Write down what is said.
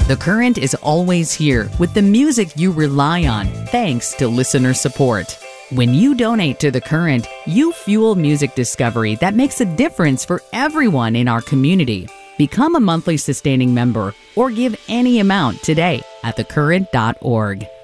The Current is always here with the music you rely on, thanks to listener support. When you donate to The Current, you fuel music discovery that makes a difference for everyone in our community. Become a monthly sustaining member or give any amount today at thecurrent.org.